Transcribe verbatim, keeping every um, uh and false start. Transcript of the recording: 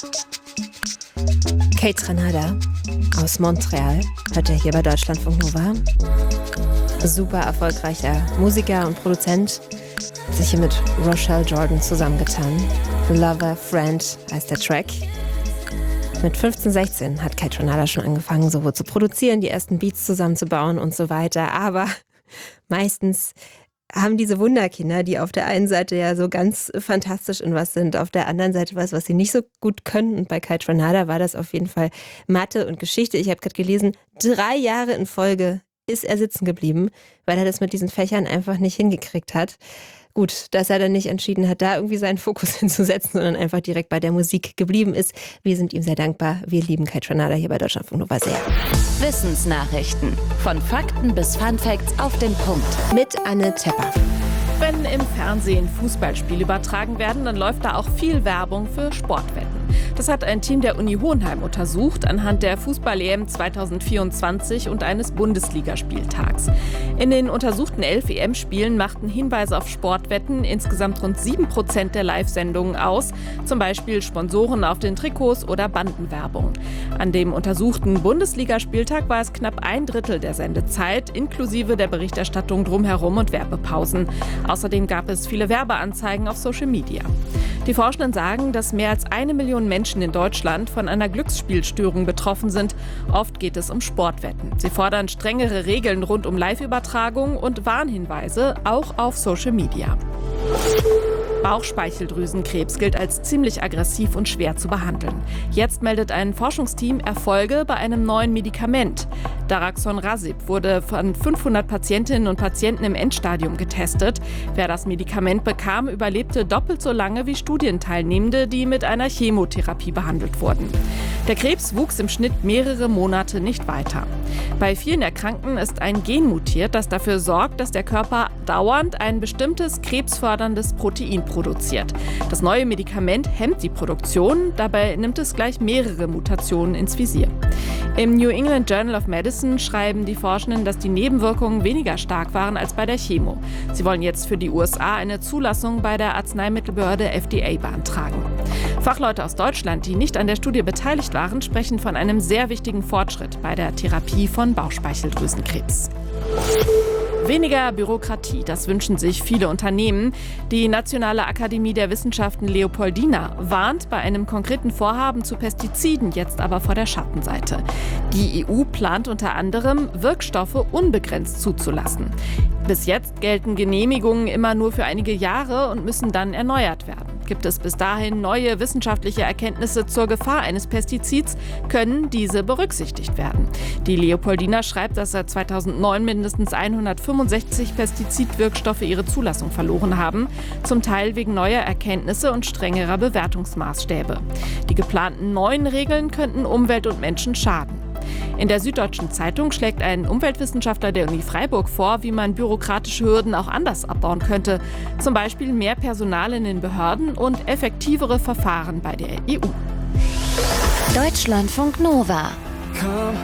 Kate Ranada aus Montreal hört ihr hier bei Deutschlandfunk Nova. Super erfolgreicher Musiker und Produzent, hat sich hier mit Rochelle Jordan zusammengetan. Lover, Friend heißt der Track. Mit fünfzehn, sechzehn hat Kate Ranada schon angefangen, so zu produzieren, die ersten Beats zusammenzubauen und so weiter. Aber meistens haben diese Wunderkinder, die auf der einen Seite ja so ganz fantastisch in was sind, auf der anderen Seite was, was sie nicht so gut können. Und bei Kate Ranada war das auf jeden Fall Mathe und Geschichte. Ich habe gerade gelesen, drei Jahre in Folge ist er sitzen geblieben, weil er das mit diesen Fächern einfach nicht hingekriegt hat. Gut, dass er dann nicht entschieden hat, da irgendwie seinen Fokus hinzusetzen, sondern einfach direkt bei der Musik geblieben ist. Wir sind ihm sehr dankbar. Wir lieben Kate Ranada hier bei Deutschlandfunk Nova sehr. Wissensnachrichten. Von Fakten bis Funfacts auf den Punkt. Mit Anne Tepper. Wenn im Fernsehen Fußballspiele übertragen werden, dann läuft da auch viel Werbung für Sportwetten. Das hat ein Team der Uni Hohenheim untersucht anhand der Fußball-E M zweitausendvierundzwanzig und eines Bundesligaspieltags. In den untersuchten elf E M-Spielen machten Hinweise auf Sportwetten insgesamt rund sieben Prozent der Live-Sendungen aus, zum Beispiel Sponsoren auf den Trikots oder Bandenwerbung. An dem untersuchten Bundesligaspieltag war es knapp ein Drittel der Sendezeit, inklusive der Berichterstattung drumherum und Werbepausen. Außerdem gab es viele Werbeanzeigen auf Social Media. Die Forschenden sagen, dass mehr als eine Million Menschen in Deutschland von einer Glücksspielstörung betroffen sind. Oft geht es um Sportwetten. Sie fordern strengere Regeln rund um Live-Übertragungen und Warnhinweise, auch auf Social Media. Bauchspeicheldrüsenkrebs gilt als ziemlich aggressiv und schwer zu behandeln. Jetzt meldet ein Forschungsteam Erfolge bei einem neuen Medikament. Daraxonrasib wurde von fünfhundert Patientinnen und Patienten im Endstadium getestet. Wer das Medikament bekam, überlebte doppelt so lange wie Studienteilnehmende, die mit einer Chemotherapie behandelt wurden. Der Krebs wuchs im Schnitt mehrere Monate nicht weiter. Bei vielen Erkrankten ist ein Gen mutiert, das dafür sorgt, dass der Körper dauernd ein bestimmtes krebsförderndes Protein produziert. Das neue Medikament hemmt die Produktion, dabei nimmt es gleich mehrere Mutationen ins Visier. Im New England Journal of Medicine schreiben die Forschenden, dass die Nebenwirkungen weniger stark waren als bei der Chemo. Sie wollen jetzt für die U S A eine Zulassung bei der Arzneimittelbehörde F D A beantragen. Fachleute aus Deutschland, die nicht an der Studie beteiligt waren, sprechen von einem sehr wichtigen Fortschritt bei der Therapie von Bauchspeicheldrüsenkrebs. Weniger Bürokratie, das wünschen sich viele Unternehmen. Die Nationale Akademie der Wissenschaften Leopoldina warnt bei einem konkreten Vorhaben zu Pestiziden jetzt aber vor der Schattenseite. Die E U plant unter anderem, Wirkstoffe unbegrenzt zuzulassen. Bis jetzt gelten Genehmigungen immer nur für einige Jahre und müssen dann erneuert werden. Gibt es bis dahin neue wissenschaftliche Erkenntnisse zur Gefahr eines Pestizids, können diese berücksichtigt werden. Die Leopoldina schreibt, dass seit zweitausendneun mindestens hundertfünfundsechzig Pestizidwirkstoffe ihre Zulassung verloren haben, zum Teil wegen neuer Erkenntnisse und strengerer Bewertungsmaßstäbe. Die geplanten neuen Regeln könnten Umwelt und Menschen schaden. In der Süddeutschen Zeitung schlägt ein Umweltwissenschaftler der Uni Freiburg vor, wie man bürokratische Hürden auch anders abbauen könnte. Zum Beispiel mehr Personal in den Behörden und effektivere Verfahren bei der E U. Deutschlandfunk Nova.